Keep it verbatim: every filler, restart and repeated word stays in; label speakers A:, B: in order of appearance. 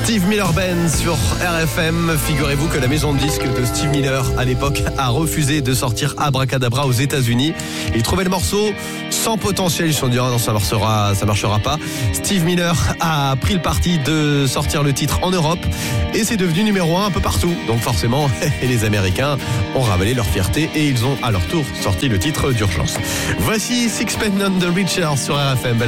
A: Steve Miller Band sur R F M. Figurez-vous que la maison de disques de Steve Miller à l'époque a refusé de sortir Abracadabra aux États-Unis. Ils trouvaient le morceau sans potentiel. Ils se sont dit ah non, ça marchera, ça marchera pas. Steve Miller a pris le parti de sortir le titre en Europe et c'est devenu numéro un un peu partout. Donc forcément, les Américains ont ravalé leur fierté et ils ont à leur tour sorti le titre d'urgence. Voici Sixpence None the Richer sur R F M.